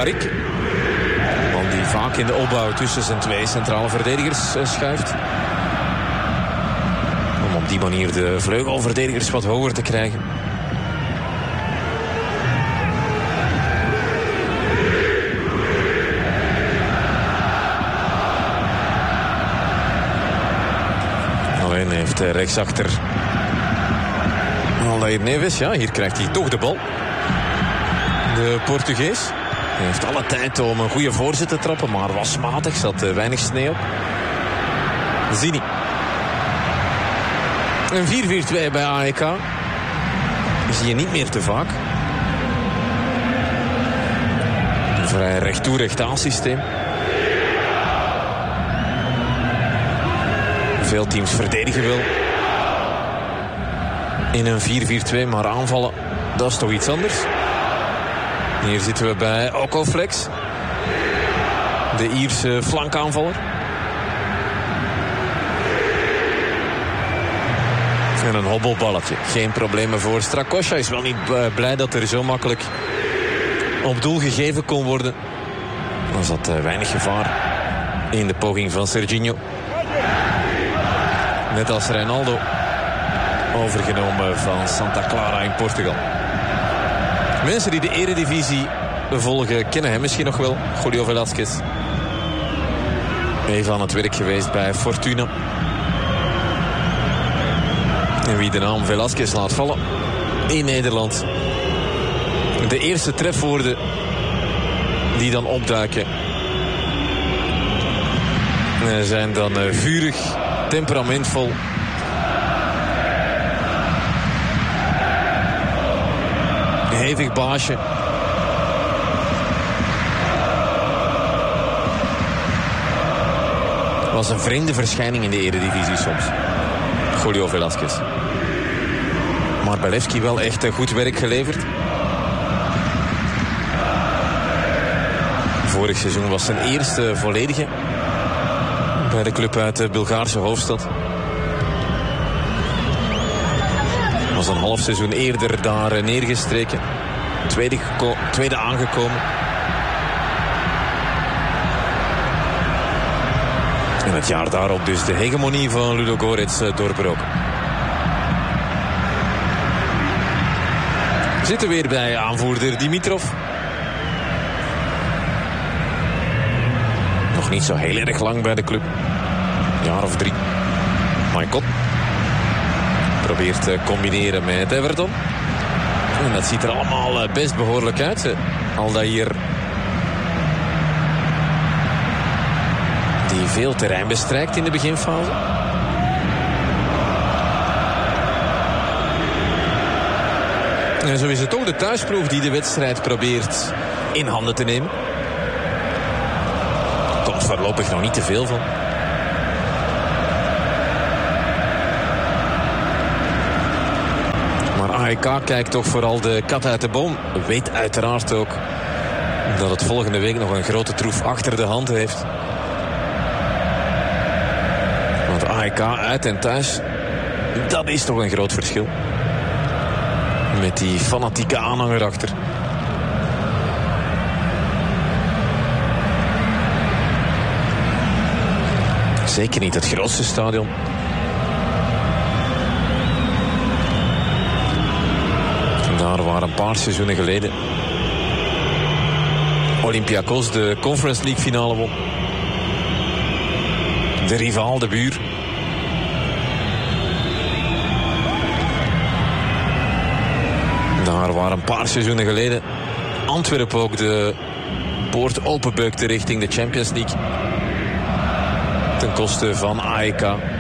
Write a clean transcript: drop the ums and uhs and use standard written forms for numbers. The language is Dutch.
Barik. Man die vaak in de opbouw tussen zijn twee centrale verdedigers schuift. Om op die manier de vleugelverdedigers wat hoger te krijgen. Alleen heeft rechtsachter Aldair Neves. Ja, hier krijgt hij toch de bal. De Portugees. Hij heeft alle tijd om een goede voorzet te trappen, maar was matig, zat weinig sneeuw op. Zini. Een 4-4-2 bij AEK. Zie je niet meer te vaak. Een vrij recht toe recht aan systeem. Veel teams verdedigen wil in een 4-4-2, maar aanvallen, dat is toch iets anders. Hier zitten we bij Okoflex, de Ierse flankaanvaller. En een hobbelballetje, geen problemen voor Strakosha. Is wel niet blij dat er zo makkelijk op doel gegeven kon worden. Dan zat weinig gevaar in de poging van Serginho. Net als Reinaldo, overgenomen van Santa Clara in Portugal. Mensen die de eredivisie volgen kennen hem misschien nog wel. Julio Velasquez. Even aan het werk geweest bij Fortuna. En wie de naam Velasquez laat vallen in Nederland. De eerste trefwoorden die dan opduiken zijn dan vurig, temperamentvol. Hevig baasje. Was een vreemde verschijning in de eredivisie soms. Julio Velasquez. Maar bij Levski wel echt goed werk geleverd. Vorig seizoen was zijn eerste volledige bij de club uit de Bulgaarse hoofdstad. Was een half seizoen eerder daar neergestreken. Tweede aangekomen. En het jaar daarop dus de hegemonie van Ludogorets doorbroken. We zitten weer bij aanvoerder Dimitrov. Nog niet zo heel erg lang bij de club. Een jaar of 3. Maikot probeert te combineren met Everton. En dat ziet er allemaal best behoorlijk uit. Aldair, die veel terrein bestrijkt in de beginfase. En zo is het toch de thuisploeg die de wedstrijd probeert in handen te nemen. Komt voorlopig nog niet te veel van. AEK kijkt toch vooral de kat uit de boom. Weet uiteraard ook dat het volgende week nog een grote troef achter de hand heeft. Want AEK uit en thuis, dat is toch een groot verschil. Met die fanatieke aanhanger achter. Zeker niet het grootste stadion. Daar waar een paar seizoenen geleden Olympiakos de Conference League finale won. De rivaal, de buur. Daar waar een paar seizoenen geleden Antwerpen ook de poort openbeukte richting de Champions League. Ten koste van AEK.